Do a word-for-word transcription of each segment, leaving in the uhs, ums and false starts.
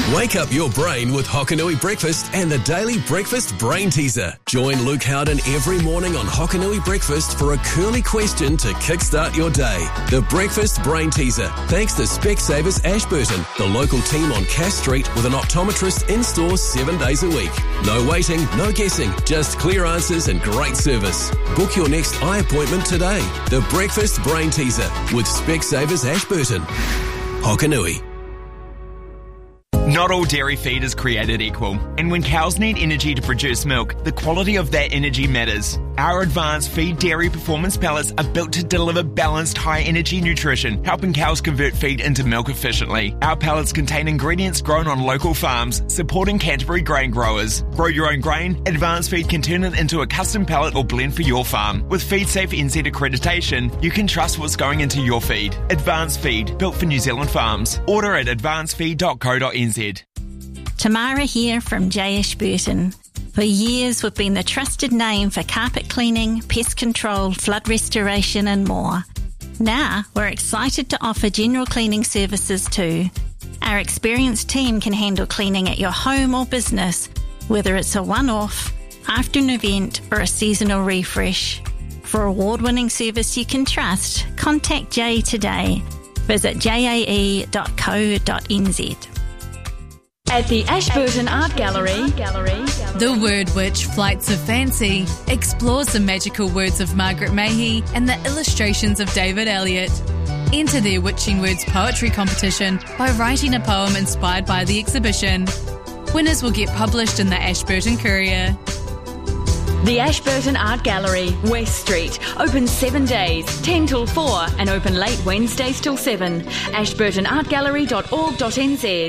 Wake up your brain with Hokanui Breakfast and the Daily Breakfast Brain Teaser. Join Luke Howden every morning on Hokanui Breakfast for a curly question to kickstart your day. The Breakfast Brain Teaser, thanks to Specsavers Ashburton, the local team on Cass Street with an optometrist in-store seven days a week. No waiting, no guessing, just clear answers and great service. Book your next eye appointment today. The Breakfast Brain Teaser with Specsavers Ashburton. Hokanui. Not all dairy feed is created equal, and when cows need energy to produce milk, the quality of that energy matters. Our advanced feed dairy performance pellets are built to deliver balanced, high-energy nutrition, helping cows convert feed into milk efficiently. Our pellets contain ingredients grown on local farms, supporting Canterbury grain growers. Grow your own grain, Advanced Feed can turn it into a custom pellet or blend for your farm. With FeedSafe N Z accreditation, you can trust what's going into your feed. Advanced Feed, built for New Zealand farms. Order at advanced feed dot co dot n z. Tamara here from J Ashburton. For years we've been the trusted name for carpet cleaning, pest control, flood restoration and more. Now we're excited to offer general cleaning services too. Our experienced team can handle cleaning at your home or business, whether it's a one-off, after an event or a seasonal refresh. For award-winning service you can trust, contact Jay today. Visit j a e dot co dot n z. At the Ashburton Art Gallery, The Word Witch Flights of Fancy explores the magical words of Margaret Mahy and the illustrations of David Elliott. Enter their Witching Words poetry competition by writing a poem inspired by the exhibition. Winners will get published in the Ashburton Courier. the Ashburton Art Gallery, West Street, open seven days, ten till four, and open late Wednesdays till seven. ashburton art gallery dot org dot n z.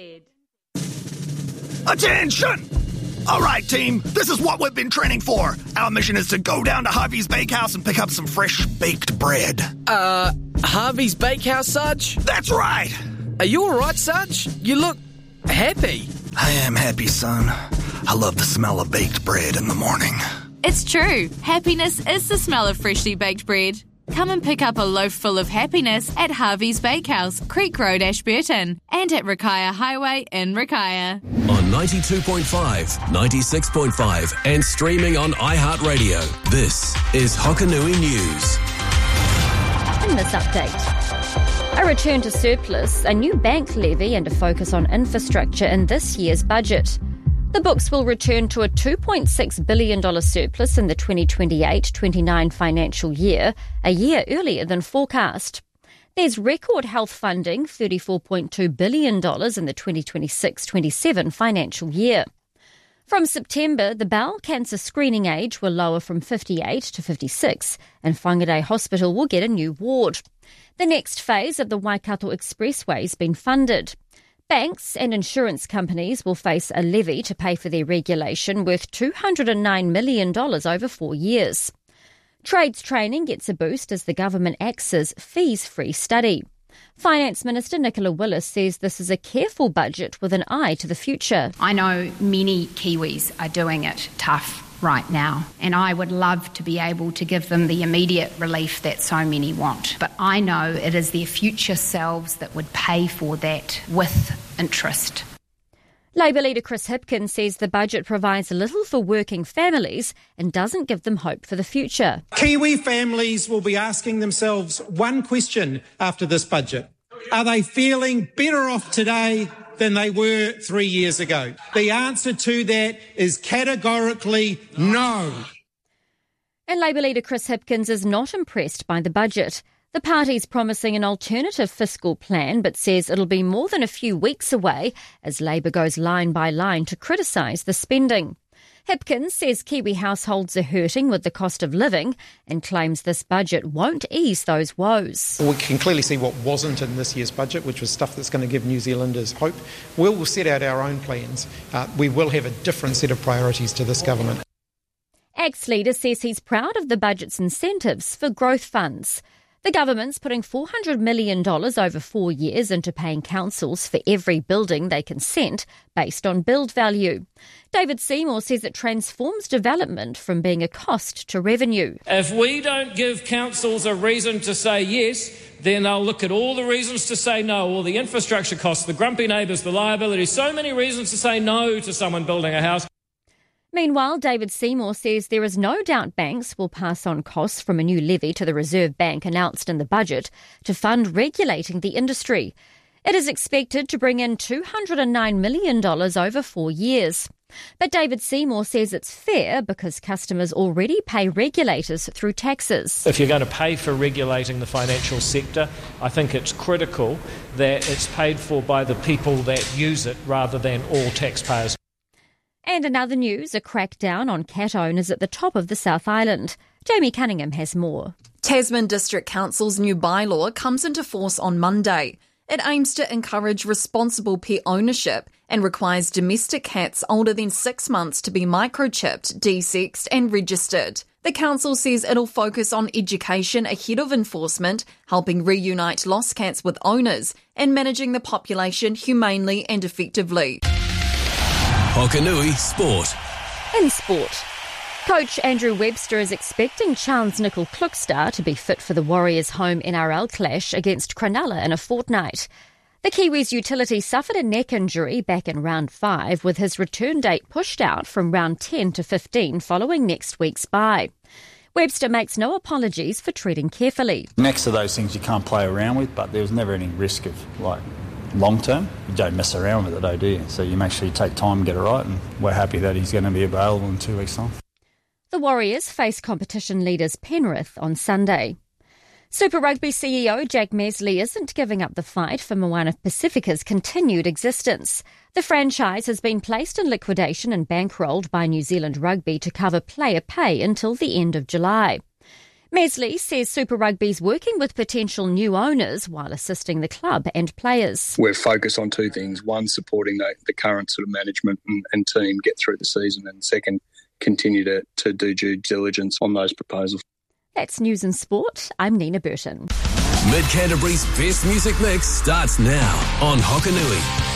Attention! All right, team, this is what we've been training for. Our mission is to go down to Harvey's Bakehouse and pick up some fresh baked bread. Uh, Harvey's Bakehouse, Sarge? That's right. Are you all right, Sarge? You look happy. I am happy, son. I love the smell of baked bread in the morning. It's true. Happiness is the smell of freshly baked bread. Come and pick up a loaf full of happiness at Harvey's Bakehouse, Creek Road, Ashburton, and at Rakaia Highway in Rakaia. On ninety-two point five, ninety-six point five, and streaming on iHeartRadio. This is Hokanui News. In this update, a return to surplus, a new bank levy, and a focus on infrastructure in this year's budget. The books will return to a two point six billion dollars surplus in the twenty twenty-eight twenty-nine financial year, a year earlier than forecast. There's record health funding, thirty-four point two billion dollars in the twenty twenty-six twenty-seven financial year. From September, the bowel cancer screening age will lower from fifty-eight to fifty-six, and Whangarei Hospital will get a new ward. The next phase of the Waikato Expressway has been funded. Banks and insurance companies will face a levy to pay for their regulation worth two hundred nine million dollars over four years. Trades training gets a boost as the government axes fees-free study. Finance Minister Nicola Willis says this is a careful budget with an eye to the future. I know many Kiwis are doing it tough right now, and I would love to be able to give them the immediate relief that so many want. But I know it is their future selves that would pay for that with interest. Labour leader Chris Hipkins says the budget provides little for working families and doesn't give them hope for the future. Kiwi families will be asking themselves one question after this budget. Are they feeling better off today than they were three years ago? The answer to that is categorically no. And Labour leader Chris Hipkins is not impressed by the budget. The party's promising an alternative fiscal plan, but says it'll be more than a few weeks away as Labour goes line by line to criticise the spending. Hipkins says Kiwi households are hurting with the cost of living and claims this budget won't ease those woes. We can clearly see what wasn't in this year's budget, which was stuff that's going to give New Zealanders hope. We'll set out our own plans. Uh, we will have a different set of priorities to this government. A C T S leader says he's proud of the budget's incentives for growth funds. The government's putting four hundred million dollars over four years into paying councils for every building they consent based on build value. David Seymour says it transforms development from being a cost to revenue. If we don't give councils a reason to say yes, then they'll look at all the reasons to say no, all the infrastructure costs, the grumpy neighbours, the liability, so many reasons to say no to someone building a house. Meanwhile, David Seymour says there is no doubt banks will pass on costs from a new levy to the Reserve Bank announced in the budget to fund regulating the industry. It is expected to bring in two hundred nine million dollars over four years. But David Seymour says it's fair because customers already pay regulators through taxes. If you're going to pay for regulating the financial sector, I think it's critical that it's paid for by the people that use it rather than all taxpayers. And in other news, a crackdown on cat owners at the top of the South Island. Jamie Cunningham has more. Tasman District Council's new bylaw comes into force on Monday. It aims to encourage responsible pet ownership and requires domestic cats older than six months to be microchipped, desexed and registered. The council says it'll focus on education ahead of enforcement, helping reunite lost cats with owners and managing the population humanely and effectively. Hokanui Sport. In sport, coach Andrew Webster is expecting Chance Nickel Klukstar to be fit for the Warriors' home N R L clash against Cronulla in a fortnight. The Kiwis utility suffered a neck injury back in round five, with his return date pushed out from round ten to fifteen following next week's bye. Webster makes no apologies for treading carefully. Next to those things you can't play around with, but there was never any risk of, like, long term. You don't mess around with it though, do you? So you make sure you take time and get it right, and we're happy that he's going to be available in two weeks' time. The Warriors face competition leaders Penrith on Sunday. Super Rugby C E O Jack Mesley isn't giving up the fight for Moana Pacifica's continued existence. The franchise has been placed in liquidation and bankrolled by New Zealand Rugby to cover player pay until the end of July. Mesley says Super Rugby's working with potential new owners while assisting the club and players. We're focused on two things. One, supporting the, the current sort of management and, and team get through the season, and second, continue to, to do due diligence on those proposals. That's News and Sport. I'm Nina Burton. Mid Canterbury's best music mix starts now on Hokanui.